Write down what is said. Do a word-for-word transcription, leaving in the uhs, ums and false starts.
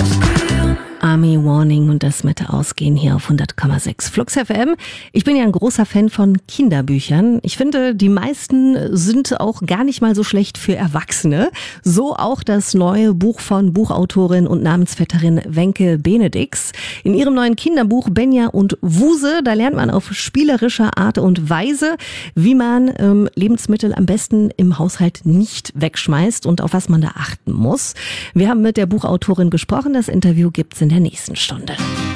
Army Warning und das mit Ausgehen hier auf hundert Komma sechs Flux F M. Ich bin ja ein großer Fan von Kinderbüchern. Ich finde, die meisten sind auch gar nicht mal so schlecht für Erwachsene. So auch das neue Buch von Buchautorin und Namensvetterin Wenke Benedix. In ihrem neuen Kinderbuch Benja und Wuse, da lernt man auf spielerische Art und Weise, wie man ähm, Lebensmittel am besten im Haushalt nicht wegschmeißt und auf was man da achten muss. Wir haben mit der Buchautorin gesprochen. Das Interview gibt's in der nächsten Stunde.